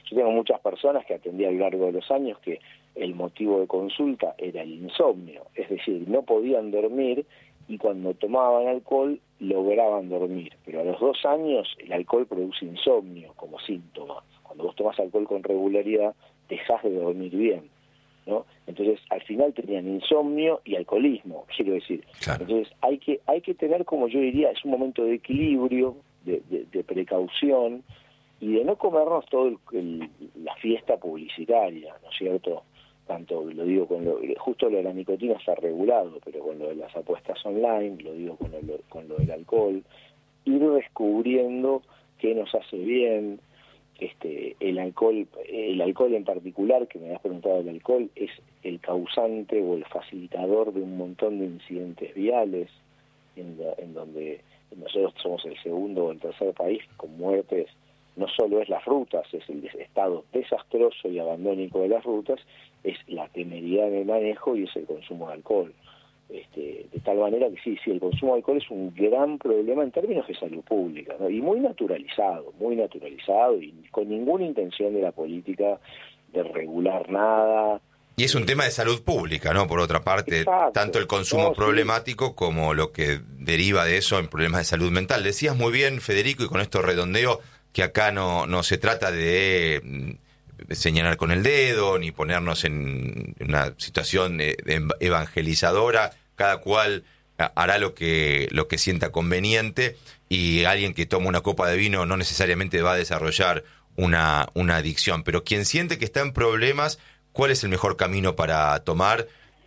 Yo tengo muchas personas que atendí a lo largo de los años que el motivo de consulta era el insomnio, es decir, no podían dormir y cuando tomaban alcohol lograban dormir, pero a los 2 años el alcohol produce insomnio como síntoma. Cuando vos tomás alcohol con regularidad, dejás de dormir bien, ¿no? Entonces, al final tenían insomnio y alcoholismo, quiero decir. Claro. Entonces, hay que tener, como yo diría, es un momento de equilibrio, de precaución, y de no comernos todo la fiesta publicitaria, ¿no es cierto? Tanto lo digo justo lo de la nicotina está regulado, pero con lo de las apuestas online, lo digo con lo del alcohol, ir descubriendo qué nos hace bien. El alcohol en particular, que me has preguntado, el alcohol es el causante o el facilitador de un montón de incidentes viales, en donde nosotros somos el segundo o el tercer país con muertes. No solo es las rutas, es el estado desastroso y abandónico de las rutas, es la temeridad en el manejo y es el consumo de alcohol. De tal manera que sí, el consumo de alcohol es un gran problema en términos de salud pública, ¿no? Y muy naturalizado y con ninguna intención de la política de regular nada. Y es un tema de salud pública, ¿no? Por otra parte, Exacto. tanto el consumo problemático como lo que deriva de eso en problemas de salud mental. Decías muy bien, Federico, y con esto redondeo, que acá no se trata de señalar con el dedo, ni ponernos en una situación evangelizadora. Cada cual hará lo que sienta conveniente, y alguien que toma una copa de vino no necesariamente va a desarrollar una adicción. Pero quien siente que está en problemas, ¿cuál es el mejor camino para tomar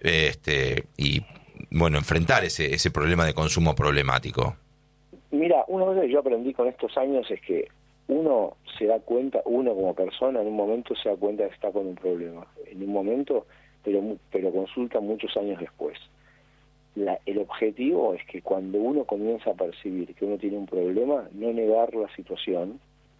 y bueno, enfrentar ese problema de consumo problemático? Mira, una cosa que yo aprendí con estos años es que uno como persona en un momento se da cuenta que está con un problema, en un momento, pero consulta muchos años después. El objetivo es que cuando uno comienza a percibir que uno tiene un problema, no negar la situación,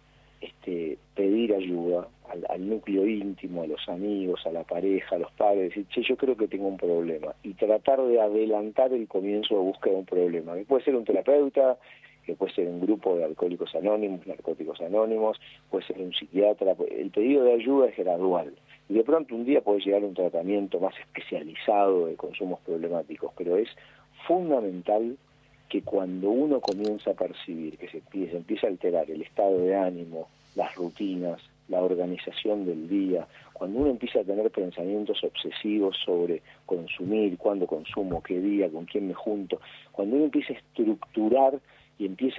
pedir ayuda al núcleo íntimo, a los amigos, a la pareja, a los padres, decir, che, yo creo que tengo un problema, y tratar de adelantar el comienzo de búsqueda de un problema, que puede ser un terapeuta, que puede ser un grupo de alcohólicos anónimos, narcóticos anónimos, puede ser un psiquiatra. El pedido de ayuda es gradual, y de pronto un día puede llegar a un tratamiento más especializado de consumos problemáticos, pero es fundamental que cuando uno comienza a percibir que se empieza a alterar el estado de ánimo, las rutinas, la organización del día, cuando uno empieza a tener pensamientos obsesivos sobre consumir, cuándo consumo, qué día, con quién me junto, cuando uno empieza a estructurar y empieza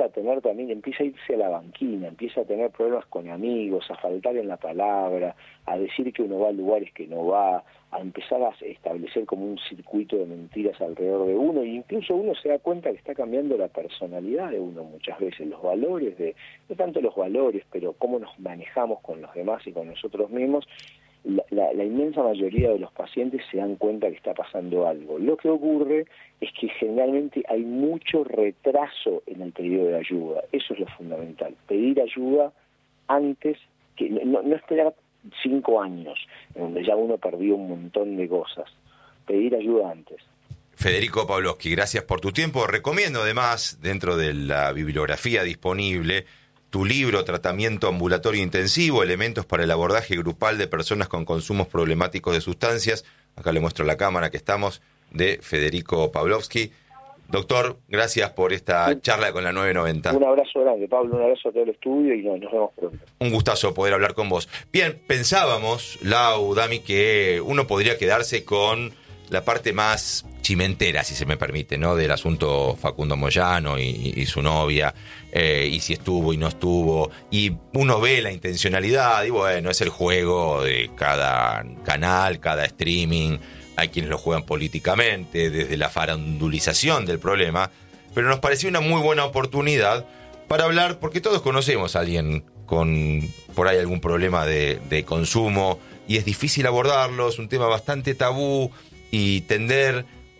a irse a la banquina, empieza a tener problemas con amigos, a faltar en la palabra, a decir que uno va a lugares que no va, a empezar a establecer como un circuito de mentiras alrededor de uno, e incluso uno se da cuenta que está cambiando la personalidad de uno muchas veces, los valores, no tanto los valores, pero cómo nos manejamos con los demás y con nosotros mismos. La inmensa mayoría de los pacientes se dan cuenta que está pasando algo. Lo que ocurre es que generalmente hay mucho retraso en el pedido de ayuda. Eso es lo fundamental. Pedir ayuda antes, que no esperar 5 años, en donde ya uno perdió un montón de cosas. Pedir ayuda antes. Federico Pawlowski, gracias por tu tiempo. Recomiendo además, dentro de la bibliografía disponible, tu libro Tratamiento Ambulatorio Intensivo, Elementos para el Abordaje Grupal de Personas con Consumos Problemáticos de Sustancias. Acá le muestro a la cámara que estamos, de Federico Pawlowski. Doctor, gracias por esta charla con la 990. Un abrazo grande, Pablo, un abrazo a todo el estudio y nos vemos pronto. Un gustazo poder hablar con vos. Bien, pensábamos, Lau, Dami, que uno podría quedarse con la parte más chimentera, si se me permite, ¿no? Del asunto Facundo Moyano y su novia, y si estuvo y no estuvo, y uno ve la intencionalidad, y bueno, es el juego de cada canal, cada streaming. Hay quienes lo juegan políticamente, desde la farandulización del problema, pero nos pareció una muy buena oportunidad para hablar, porque todos conocemos a alguien con por ahí algún problema de consumo, y es difícil abordarlo, es un tema bastante tabú, y tender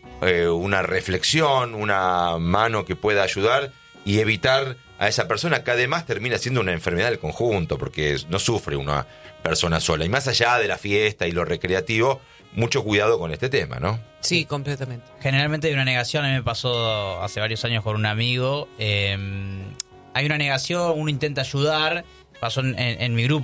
una reflexión, una mano que pueda ayudar y evitar a esa persona, que además termina siendo una enfermedad del conjunto, porque no sufre una persona sola. Y más allá de la fiesta y lo recreativo, mucho cuidado con este tema, ¿no? Sí, completamente. Generalmente hay una negación. A mí me pasó hace varios años con un amigo. Hay una negación, uno intenta ayudar. Pasó en mi grupo.